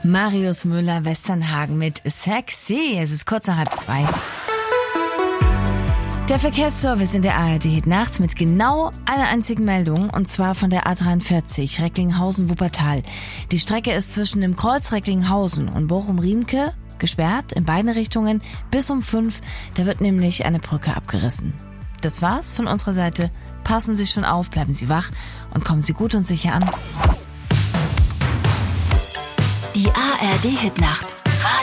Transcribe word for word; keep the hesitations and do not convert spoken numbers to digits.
Marius Müller-Westernhagen mit Sexy. Es ist kurz nach halb zwei. Der Verkehrsservice in der A R D nachts mit genau einer einzigen Meldung, und zwar von der A dreiundvierzig Recklinghausen-Wuppertal. Die Strecke ist zwischen dem Kreuz Recklinghausen und Bochum-Riemke gesperrt in beiden Richtungen bis um fünf. Da wird nämlich eine Brücke abgerissen. Das war's von unserer Seite. Passen Sie schon auf, bleiben Sie wach und kommen Sie gut und sicher an. Die A R D Hitnacht.